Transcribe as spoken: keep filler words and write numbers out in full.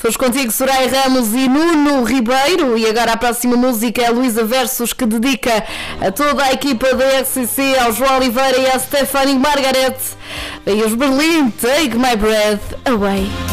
Fomos contigo, Soraya Ramos e Nuno Ribeiro. E agora a próxima música é a Luísa Versus, que dedica a toda a equipa da R C C, ao João Oliveira e à Stephanie Margaret. E os Berlim, Take My Breath Away.